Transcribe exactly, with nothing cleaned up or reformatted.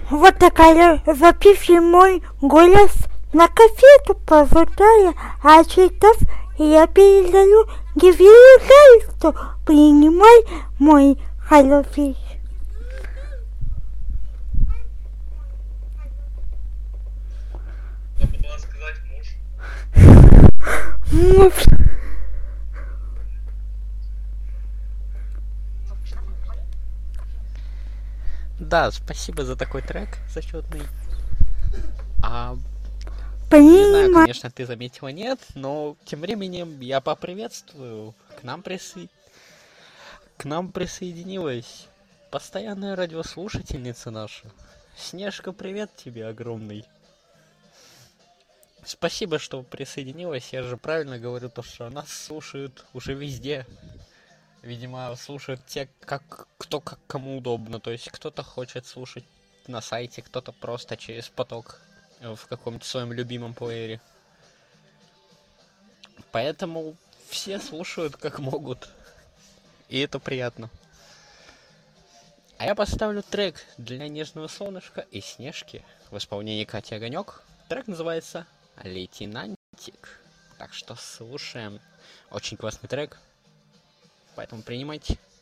Вот такая, запиши мой голос на кассету позутая, а читав я передаю гиперкальцу, принимай мой хороший. Надо было сказать муж. Муж. Да, спасибо за такой трек зачетный. А Понимаю. не знаю, конечно, ты заметила, нет, но тем временем я поприветствую. К нам присо... К нам присоединилась постоянная радиослушательница наша. Снежка, привет тебе огромный. Спасибо, что присоединилась. Я же правильно говорю то, что нас слушают уже везде. Видимо, слушают те, как кто как кому удобно. То есть кто-то хочет слушать на сайте, кто-то просто через поток в каком-то своем любимом плеере. Поэтому все слушают как могут. И это приятно. А я поставлю трек для Нежного Солнышка и Снежки в исполнении Кати Огонек. Трек называется «Лейтенантик». Так что слушаем. Очень классный трек. Поэтому принимайте.